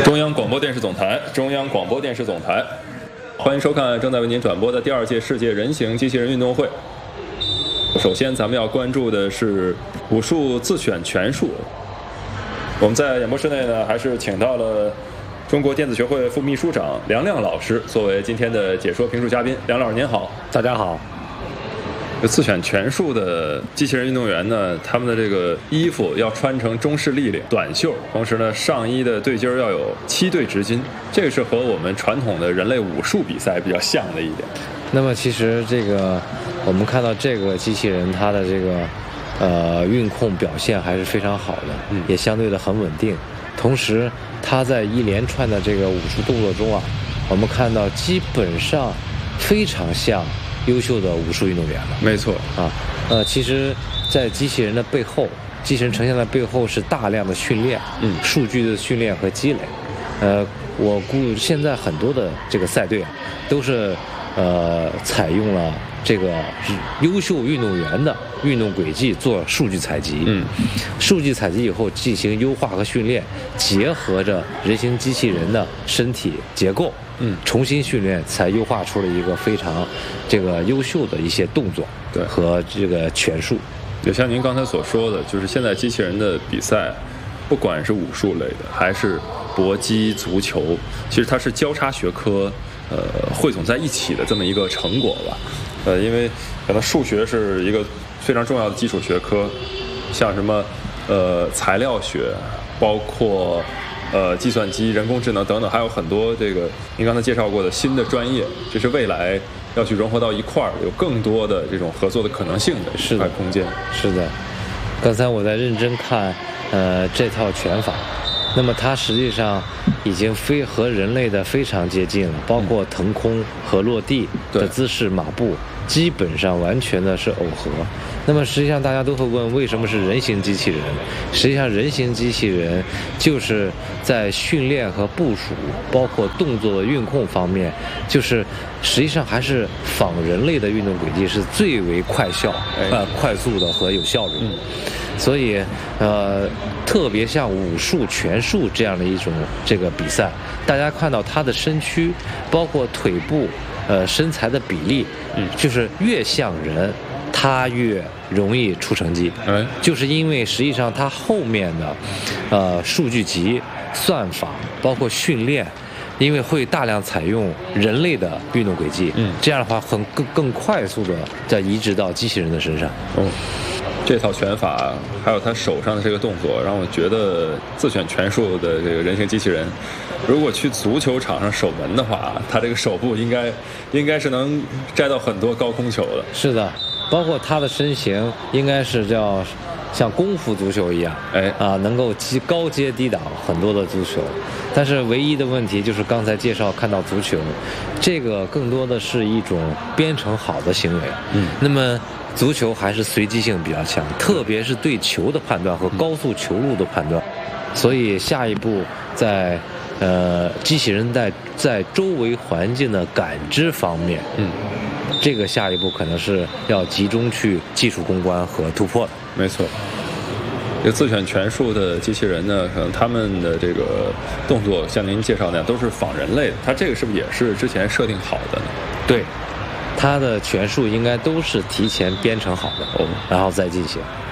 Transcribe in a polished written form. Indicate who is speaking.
Speaker 1: 中央广播电视总台，中央广播电视总台，欢迎收看正在为您转播的第2届世界人形机器人运动会。首先，咱们要关注的是武术自选拳术。我们在演播室内呢，还是请到了中国电子学会副秘书长梁亮老师作为今天的解说评述嘉宾。梁老师您好。
Speaker 2: 大家好。
Speaker 1: 自选拳术的机器人运动员呢，他们的这个衣服要穿成中式立领短袖，同时呢，上衣的对襟要有7对直襟，这个是和我们传统的人类武术比赛比较像的一点。
Speaker 2: 那么其实这个我们看到这个机器人它的这个运控表现还是非常好的，也相对的很稳定。同时它在一连串的这个武术动作中啊，我们看到基本上非常像优秀的武术运动员了。
Speaker 1: 没错
Speaker 2: 啊，其实在机器人的背后，机器人呈现的背后是大量的训练，数据的训练和积累。我估现在很多的这个赛队啊，都是采用了这个优秀运动员的运动轨迹做数据采集，数据采集以后进行优化和训练，结合着人形机器人的身体结构，重新训练，才优化出了一个非常这个优秀的一些动作，
Speaker 1: 对，
Speaker 2: 和这个拳术。
Speaker 1: 也像您刚才所说的，就是现在机器人的比赛，不管是武术类的还是搏击、足球，其实它是交叉学科汇总在一起的这么一个成果吧。因为可能数学是一个非常重要的基础学科，像什么材料学，包括计算机、人工智能等等，还有很多这个您刚才介绍过的新的专业，这是未来要去融合到一块儿，有更多的这种合作的可能性的一块空间。
Speaker 2: 是的，刚才我在认真看这套拳法，那么它实际上已经和人类的非常接近了，包括腾空和落地的姿势、马步，基本上完全的是耦合。那么实际上大家都会问，为什么是人形机器人？实际上人形机器人就是在训练和部署，包括动作的运控方面，就是实际上还是仿人类的运动轨迹是最为快速的和有效率。所以特别像武术、拳术这样的一种这个比赛，大家看到他的身躯，包括腿部身材的比例，就是越像人，他越容易出成绩。就是因为实际上他后面的数据集、算法，包括训练，因为会大量采用人类的运动轨迹，这样的话更快速的再移植到机器人的身上。
Speaker 1: 这套拳法还有他手上的这个动作，让我觉得自选拳术的这个人形机器人，如果去足球场上守门的话，他这个手部应该是能摘到很多高空球的。
Speaker 2: 是的，包括他的身形应该是像功夫足球一样，能够高接低挡很多的足球。但是唯一的问题就是刚才介绍看到足球，这个更多的是一种编程好的行为。那么足球还是随机性比较强，特别是对球的判断和高速球路的判断。所以下一步在机器人在周围环境的感知方面，这个下一步可能是要集中去技术攻关和突破的。
Speaker 1: 没错，这个自选拳术的机器人呢，可能他们的这个动作像您介绍那样都是仿人类的，它这个是不是也是之前设定好的呢？
Speaker 2: 对，它的拳术应该都是提前编程好的，然后再进行。